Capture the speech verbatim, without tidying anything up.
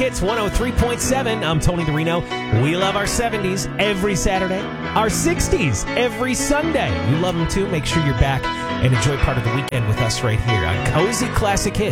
Hits one oh three point seven. I'm Tony DeRino. We love our seventies every Saturday, our sixties every Sunday. You love them too? Make sure you're back and enjoy part of the weekend with us right here on Cozy Classic Hits.